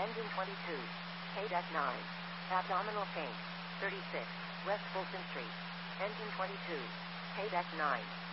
Engine 22. KDEC 9. Abdominal pain. 36. West Fulton Street. Engine 22. KDEC 9.